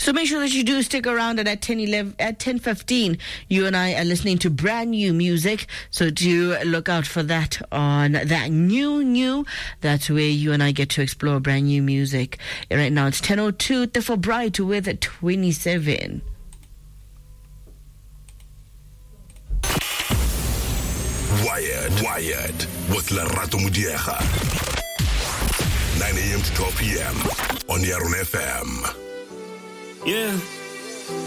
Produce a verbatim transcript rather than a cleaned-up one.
So make sure that you do stick around, and at ten eleven, at ten fifteen, you and I are listening to brand new music. So do look out for that on that new new. That's where you and I get to explore brand new music. Right now it's ten oh two. Tefo Bright with twenty-seven. Wired, Wired with Lerato Mudiega. nine a.m. to twelve p.m. on Yaron F M. Yeah.